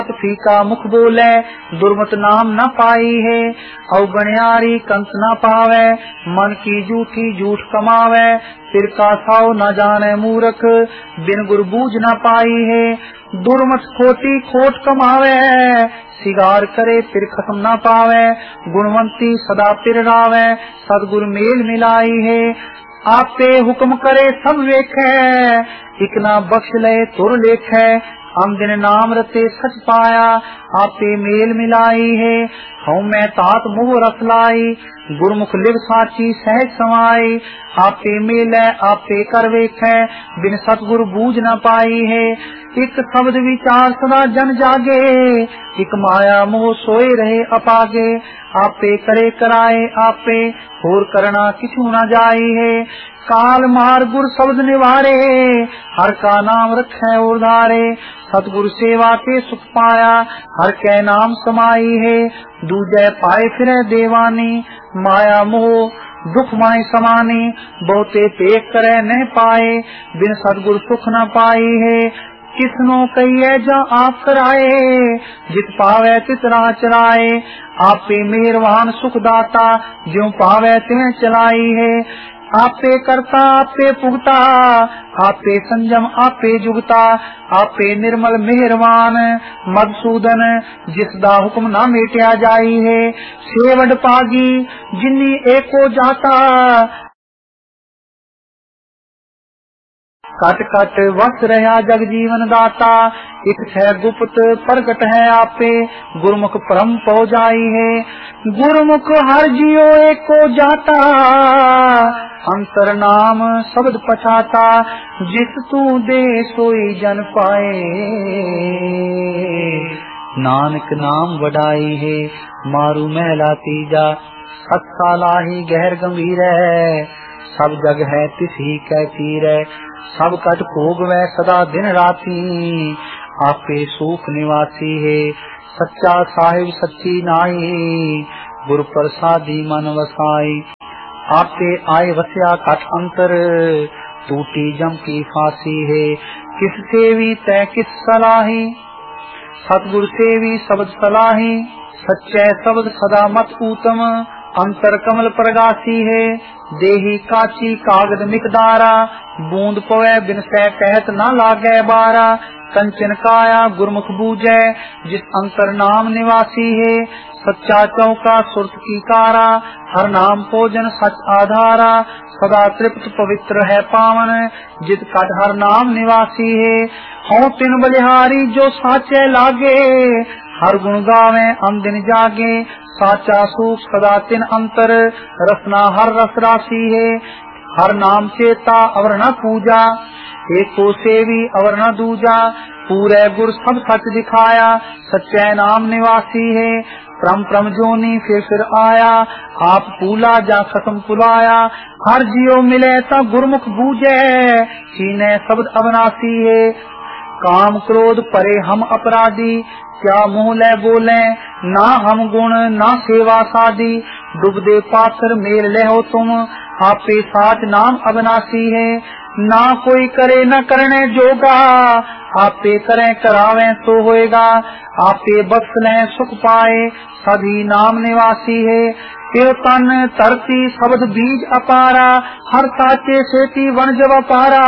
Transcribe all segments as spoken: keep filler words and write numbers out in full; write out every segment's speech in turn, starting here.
फीका मुख बोले दुर्मत नाम न पाई है। अवगणयारी कंस न पावे मन की जूठी झूठ कमावे। सिर का साव न जाने मूर्ख बिन गुर बूझ न पाई है। दुर्मत खोटी खोट कमावे सिगार करे फिर खत्म न पावे। गुणवंती सदा फिर रावे सदगुरु मेल मिलाई है। आपे हुक्म करे सब वेखे इक ना बख्श ले तुर लेखे। हम दिन नाम रते सच पाया आपे मेल मिलाई है। हूँ मैं तात मुँह रस लाई गुरमुख लिव साची सहज समाई। आपे मेल आपे कर वेखे बिन सतगुरु बूझ न पाई है। एक शब्द विचार सदा जन जागे एक माया मोह सोए रहे अपागे। आपे करे कराए आपे होर करना किछु न जाई है। काल मार गुर शब्द निवारे हर का नाम रखे और धारे। सतगुरु सेवा के सुख पाया हर के नाम समाई है। दूजे पाए फिरे देवानी माया मोह दुख माई समानी। बहुते टेक करे न पाए बिन सतगुरु सुख न पाई है। किसनो कहिए जा आप कराए जित पावे तित राह चलाए। आपे मेहरबान सुख दाता ज्यों पावे तिह चलाई है। आपे करता आपे पुगता आपे संजम आपे जुगता। आपे निर्मल मेहरबान मधुसूदन जिसदा हुक्म ना मेटिया जाई है। सेवड पागी जिन्नी एको जाता कट कट वस रहा जग जीवन दाता। इक है गुप्त प्रगट है आपे गुरमुख परम पौ जाई है। गुरमुख हर जियो एको जाता अंतर नाम शब्द पछाता। जिस तू दे सोई जन पाए नानक नाम वडाई है। मारू महला तीजा सत साला ही गहर गंभीर है। सब जग है तिसी कै चीर है। सब कट भोग वै सदा दिन राती आपे सुख निवासी है। सच्चा साहिब सच्ची नाई गुर प्रसादी मन वसाई। आपे आए वस्या कट अंतर टूटी जम की फांसी है। किस सेवी तय किस सलाही सतगुरु सेवी शब्द सलाही। सच्चे शब्द सदा मत ऊतम अंतर कमल प्रगासी है। देही काची कागद मिकदारा बूंद पवे बिन सै कहत न लागे बारा। कंचन काया गुरमुख बूझे जिस अंतर नाम निवासी है। सच्चा चौका सुरत की कारा हर नाम भोजन सच आधारा। सदा तृप्त पवित्र है पावन जित कट हर नाम निवासी है। हों तिन बलिहारी जो साचे लागे हर गुण गावे अन दिन जागे। साचा सुख सदा तिन अंतर रसना हर रस राशि है। हर नाम चेता अवर न पूजा एको सेवी अवर न दूजा। पूरे गुर सब सच दिखाया सच्चे नाम निवासी है। परम परम जोनी फिर फिर आया आप पूला जा खत्म पुलाया। हर जियो मिले ता गुरमुख बूझे सीने शब्द अविनाशी है। काम क्रोध परे हम अपराधी क्या मुँह ले बोले ना हम गुण ना सेवा सादी। डूबदे पाथर मेल ले हो तुम आपे साच नाम अविनाशी है। ना कोई करे न करने जोगा आपे करें करावे तो होएगा। आपे बख्श ले सुख पाए सभी नाम निवासी है। यो तन धरती शब्द बीज अपारा हर साचे सेती वन जब पारा।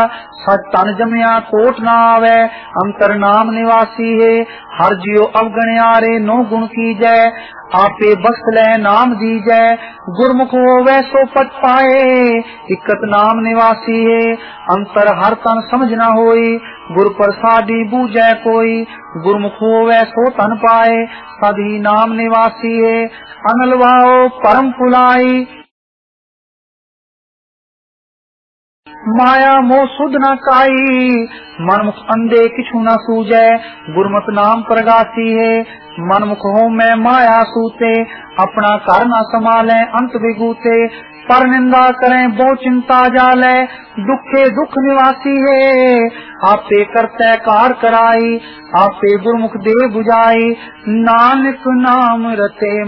सच तन जमया कोट ना आवे अंतर नाम निवासी है। हर जियो अवगणयारे नो गुण की जय आपे बख्श ले नाम दी जय। गुरमुख होवे सो पट पाए इकत नाम निवासी है। अंतर हर तन समझ न होई गुर प्रसादी बूझे कोई। गुरमुख होवे सो तन पाए सभी नाम निवासी है। अनलवाओ परम फुलाई माया मोह सुध न काई। मनमुख अंधे किछु न सूझे गुरमत नाम प्रगासी है। मनमुख हो मैं माया सूते अपना कर न संभाले अंत विगूते। पर निंदा करें बहु चिंता जाले दुखे दुख निवासी है। आपे करते कार कराई आपे गुरमुख दे बुझाई। नानक नाम रते